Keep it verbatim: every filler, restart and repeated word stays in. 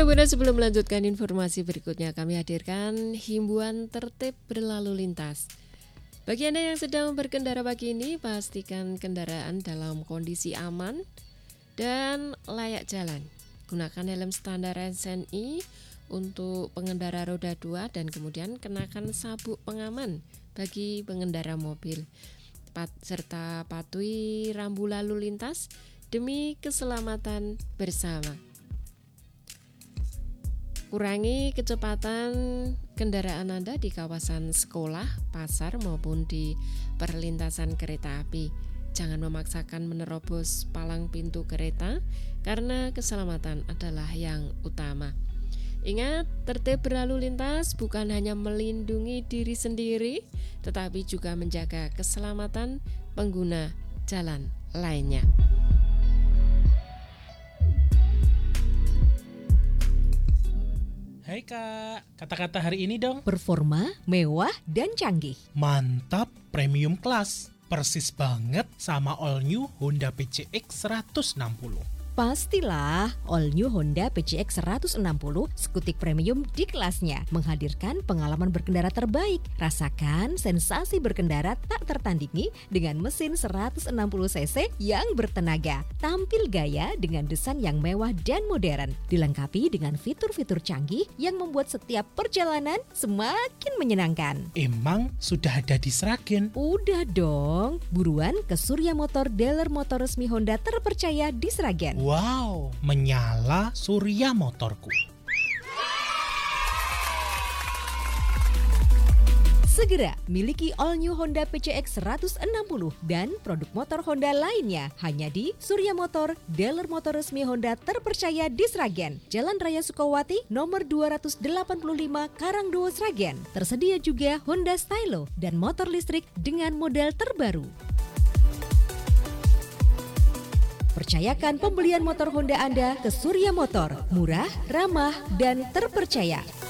Mitra Buana, sebelum melanjutkan informasi berikutnya, kami hadirkan himbauan tertib berlalu lintas. Bagi Anda yang sedang berkendara pagi ini, pastikan kendaraan dalam kondisi aman dan layak jalan. Gunakan helm standar S N I untuk pengendara roda dua dan kemudian kenakan sabuk pengaman bagi pengendara mobil. Pat, serta patuhi rambu lalu lintas demi keselamatan bersama. Kurangi kecepatan kendaraan Anda di kawasan sekolah, pasar maupun di perlintasan kereta api. Jangan memaksakan menerobos palang pintu kereta karena keselamatan adalah yang utama. Ingat, tertib berlalu lintas bukan hanya melindungi diri sendiri, tetapi juga menjaga keselamatan pengguna jalan lainnya. Hai Kak, kata-kata hari ini dong. Performa, mewah, dan canggih. Mantap, premium class. Persis banget sama all new Honda P C X seratus enam puluh. Pastilah, all new Honda P C X seratus enam puluh skutik premium di kelasnya, menghadirkan pengalaman berkendara terbaik. Rasakan sensasi berkendara tak tertandingi dengan mesin seratus enam puluh cc yang bertenaga. Tampil gaya dengan desain yang mewah dan modern, dilengkapi dengan fitur-fitur canggih yang membuat setiap perjalanan semakin menyenangkan. Emang sudah ada di Sragen? Udah dong, buruan ke Surya Motor, dealer motor resmi Honda terpercaya di Sragen. Wow, menyala Surya Motorku. Segera miliki all new Honda P C X seratus enam puluh dan produk motor Honda lainnya hanya di Surya Motor, dealer motor resmi Honda terpercaya di Sragen, Jalan Raya Sukawati, nomor dua ratus delapan puluh lima, Karangdowo, Sragen. Tersedia juga Honda Stylo dan motor listrik dengan model terbaru. Percayakan pembelian motor Honda Anda ke Surya Motor, murah, ramah, dan terpercaya.